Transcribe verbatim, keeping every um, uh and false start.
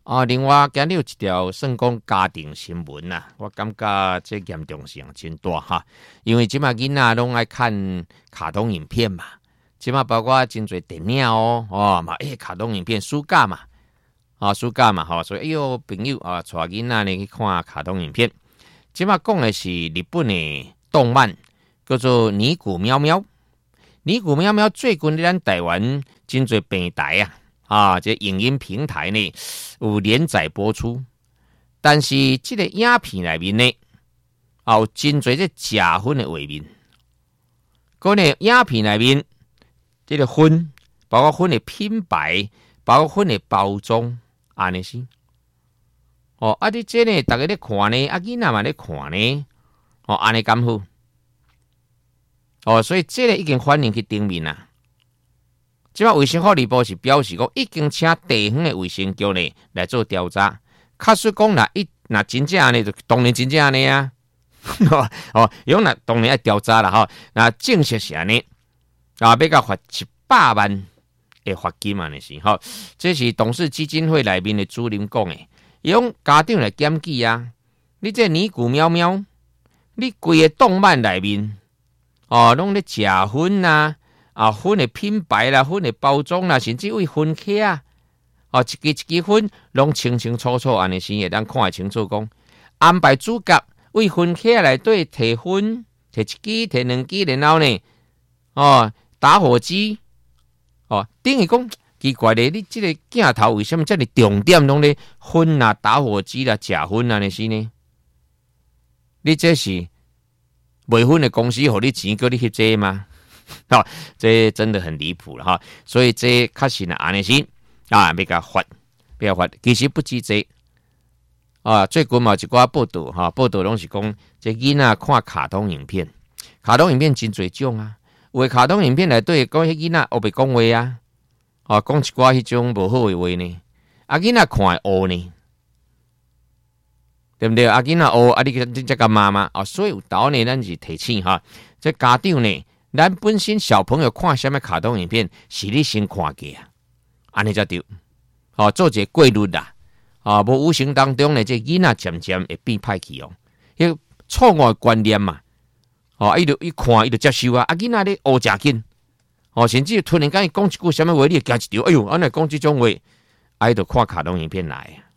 啊，另外今日有一条算讲家庭新闻呐、啊，我感觉这严重性真大哈，因为即马囡仔拢爱看卡通影片嘛，即马包括真侪电影哦，哦嘛，诶、欸，卡通影片暑假嘛，啊暑假嘛，吼、哦，所以哎呦朋友啊，带囡仔呢去看卡通影片，即马讲的是日本的动漫，叫做尼古喵喵，尼古喵喵最近在咱台湾真侪平台啊。啊，这影音平台呢有连载播出，但是这个影片里面呢，有真侪这假粉的画面。嗰呢影片里面，这个粉，包括粉的品牌，包括粉的包装，安尼是。哦，啊，你这呢，大家咧看呢，啊，囡仔嘛咧看呢，哦，安尼咁好。哦，所以这个已经反映去顶面啦。即摆卫生福利部是表示讲，已经请地方的卫生局呢来做调查。确实讲啦，一那真正安尼就当然真正安尼啊。哦，用那当然要调查啦吼。那正式是安尼啊，要甲罚一百万的罚金嘛，那是吼。这是董事基金会内面的主任讲的，用家长来检举啊。你这尼古喵喵，你规个动漫内面哦，拢咧假粉啊。啊，粉的品牌啦，粉的包装啦，甚至为粉客啊，哦，一支一支粉拢清清楚楚，安尼先会当看得清楚讲，安排主角为粉客内底摕粉，摕一支，摕两支，然后呢，哦，打火机，哦，等于讲奇怪咧，你这个镜头为什么这么重点拢咧粉啊、打火机啦、假粉啊那些呢？你这是卖粉的公司互你钱，叫你去做吗？好、哦，这真的很离谱了哈，所以这确实呢，安尼是啊，要甲罚，要罚。其实不止这啊，最近嘛有一寡报道哈，报道拢是讲，这囡仔看卡通影片，卡通影片真侪种啊，有的卡通影片内底讲迄囡仔学袂讲话啊，哦，讲一寡迄种无好的话呢，啊囡仔看会学呢，对不对？啊囡仔學，啊你你這個媽媽啊，所以有道呢，咱是提醒哈，這家長呢。咱本身小朋友看什麼卡通影片，是你先看嘅啊，安尼才對。哦，做一個過濾啦，啊，無無形當中呢，這囡仔漸漸會變歹去哦。迄錯誤觀念嘛，哦，伊就一看，伊就接受啊。啊，囡仔咧學真緊，哦，甚至突然間講一句什麼話，你會驚一跳，哎呦，安尼講這種話，啊，伊就看卡通影片來。